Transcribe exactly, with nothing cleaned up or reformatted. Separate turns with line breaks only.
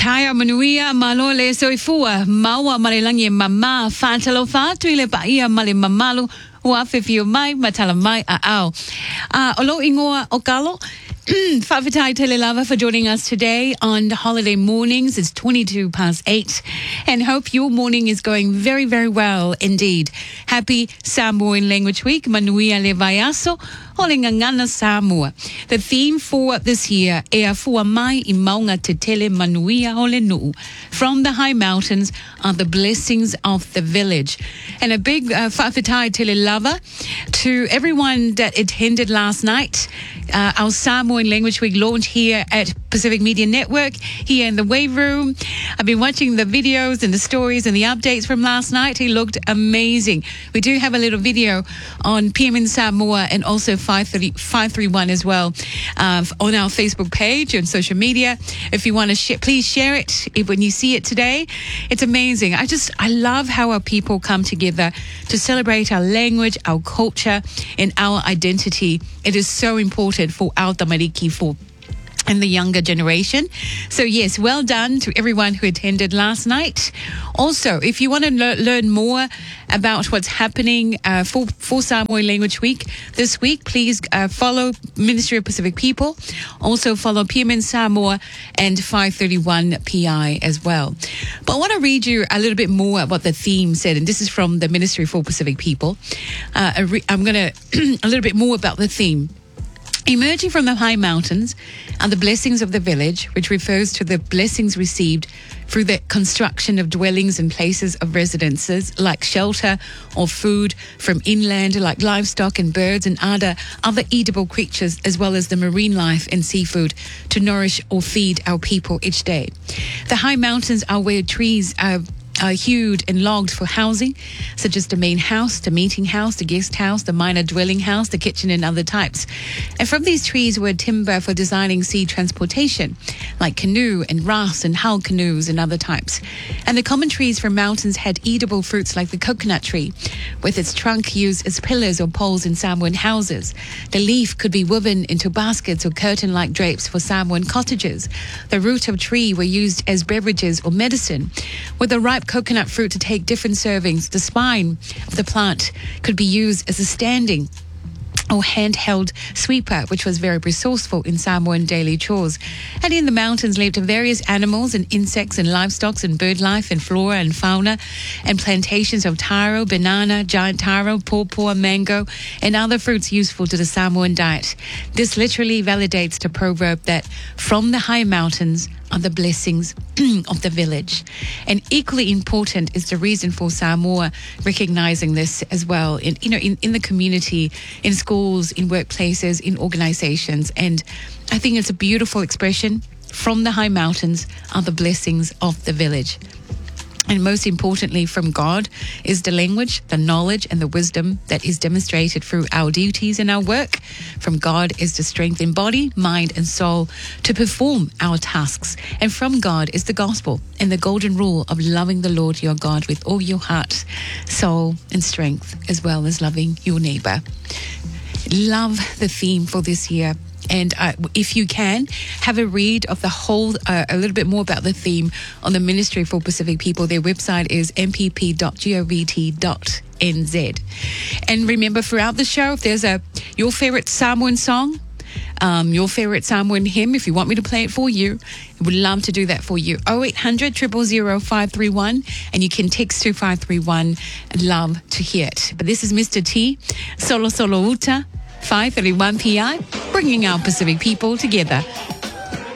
Kaya manuia malole soifua maua malelangi mama fatalo fatu ile paia male mamalu wafifio mai matala mai a ao. Uh, olo ingoa okalo. Favitai Telelava for joining us today on holiday mornings. It's twenty-two past eight and hope your morning is going very, very well indeed. Happy Samoan Language Week. Manuia le vaiaso. Holingangana Samoa. The theme for this year, Ea Fua Mai I Maunga Te Tele Manuia Ole Nuu. From the high mountains are the blessings of the village. And a big uh, Favitai Telelava to everyone that attended last night. Uh, our Samoan Language Week launch here at Pacific Media Network, here in the Wave Room. I've been watching the videos and the stories and the updates from last night. He looked amazing. We do have a little video on P M in Samoa and also five thirty-one as well uh, on our Facebook page and social media. If you want to share, please share it if, when you see it today. It's amazing. I just, I love how our people come together to celebrate our language, our culture, and our identity. It is so important for our tamariki, for and the younger generation. So yes, well done to everyone who attended last night. Also, if you want to le- learn more about what's happening uh, for, for Samoan Language Week this week, please uh, follow Ministry of Pacific People. Also follow P M in Samoa and five thirty-one P I as well. But I want to read you a little bit more what the theme said, and this is from the Ministry for Pacific People. Uh, I'm going to a little bit more about the theme. Emerging from the high mountains are the blessings of the village, which refers to the blessings received through the construction of dwellings and places of residences, like shelter or food from inland, like livestock and birds and other, other eatable creatures, as well as the marine life and seafood to nourish or feed our people each day. The high mountains are where trees are are hewed and logged for housing, such as the main house, the meeting house, the guest house, the minor dwelling house, the kitchen, and other types. And from these trees were timber for designing sea transportation, like canoe and rafts and hull canoes and other types. And the common trees from mountains had edible fruits like the coconut tree, with its trunk used as pillars or poles in Samoan houses. The leaf could be woven into baskets or curtain-like drapes for Samoan cottages. The root of tree were used as beverages or medicine, with the ripe coconut fruit to take different servings. The spine of the plant could be used as a standing or handheld sweeper, which was very resourceful in Samoan daily chores. And in the mountains lived various animals and insects and livestock and bird life and flora and fauna, and plantations of taro, banana, giant taro, pawpaw, mango, and other fruits useful to the Samoan diet. This literally validates the proverb that from the high mountains are the blessings of the village. And equally important is the reason for Samoa recognizing this as well in, you know, in, in the community, in schools, in workplaces, in organizations. And I think it's a beautiful expression. From the high mountains are the blessings of the village. And most importantly, from God is the language, the knowledge, and the wisdom that is demonstrated through our duties and our work. From God is the strength in body, mind, and soul to perform our tasks. And from God is the gospel and the golden rule of loving the Lord your God with all your heart, soul, and strength, as well as loving your neighbor. Love the theme for this year. And uh, if you can, have a read of the whole, uh, a little bit more about the theme on the Ministry for Pacific People. Their website is m p p dot govt dot n z. And remember, throughout the show, if there's a your favorite Samoan song, um, your favorite Samoan hymn, if you want me to play it for you, I would love to do that for you. oh eight hundred, zero zero zero, five three one, and you can text to five three one. I'd love to hear it. But this is Mister T, Solo Solo Uta, five thirty-one P I, bringing our Pacific people together.